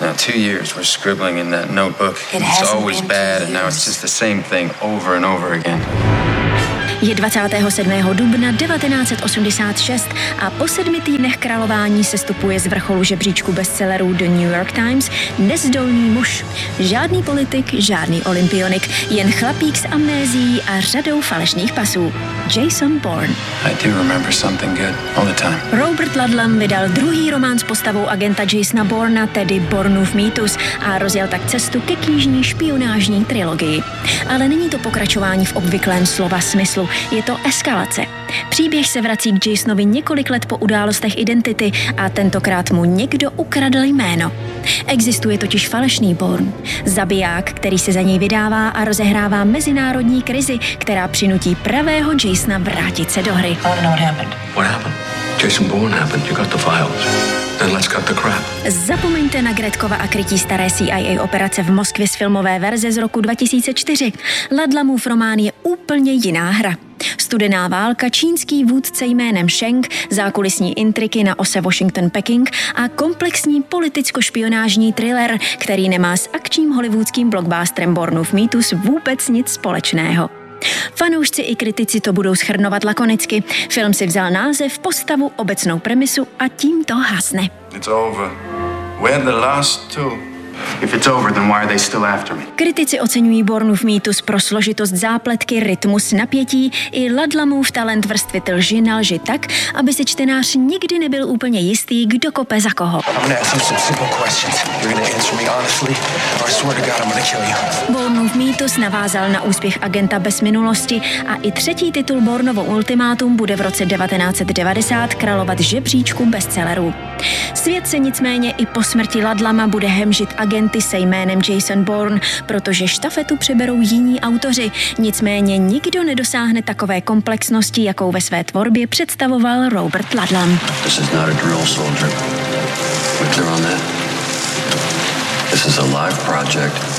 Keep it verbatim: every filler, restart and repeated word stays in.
Now, two years we're scribbling in that notebook. It It's always been bad, two and now years. it's just the same thing over and over again. Je dvacátého sedmého dubna devatenáct set osmdesát šest a po sedmi týdnech králování se stupuje z vrcholu žebříčku bestsellerů The New York Times nezdolný muž. Žádný politik, žádný olympionik, jen chlapík s amnézií a řadou falešných pasů. Jason Bourne. I do remember something good all the time. Robert Ludlum vydal druhý román s postavou agenta Jasona Bourna, tedy Bournův mýtus, a rozjel tak cestu ke knižní špionážní trilogii. Ale není to pokračování v obvyklém slova smyslu, je to eskalace. Příběh se vrací k Jasonovi několik let po událostech identity a tentokrát mu někdo ukradl jméno. Existuje totiž falešný Bourne, zabiják, který se za něj vydává a rozehrává mezinárodní krizi, která přinutí pravého Jasona vrátit se do hry. I want to know what happened. What happened? Jason Bourne happened. You got the files. Then let's cut the crap. Zapomeňte na Gretkova a krytí staré C I A operace v Moskvě z filmové verze z roku dva tisíce čtyři. Ludlumův román je úplně jiná hra. Studená válka, čínský vůdce jménem Sheng, zákulisní intriky na ose Washington-Peking a komplexní politicko-špionážní thriller, který nemá s akčním hollywoodským blockbusterem Bournův mýtus vůbec nic společného. Fanoušci i kritici to budou shrnovat lakonicky. Film si vzal název, postavu, obecnou premisu a tím to hasne. It's over. We're the last two. If it's over, then why are they still after me? Kritici oceňují Bournův mýtus pro složitost zápletky, rytmus, napětí i Ludlumův talent vrstvit lži na lži tak, aby si čtenář nikdy nebyl úplně jistý, kdo kope za koho. Bournův mýtus navázal na úspěch agenta bez minulosti a i třetí titul Bournovo ultimátum bude v roce devatenáct set devadesát královat žebříčku bestsellerů. Svět se nicméně i po smrti Ludluma bude hemžit agenty se jménem Jason Bourne, protože štafetu přeberou jiní autoři. Nicméně nikdo nedosáhne takové komplexnosti, jakou ve své tvorbě představoval Robert Ludlum. This is not a drill soldier. We're clear on that? This is a live project.